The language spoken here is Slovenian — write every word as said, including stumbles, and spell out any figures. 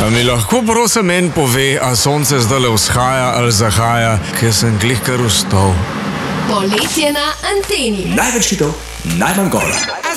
A mi lahko prosim meni pove, a sonce zdajle vzhaja ali zahaja, ker sem glih kar vstal. Poletje na anteni. Največ hitov, najmanj gola.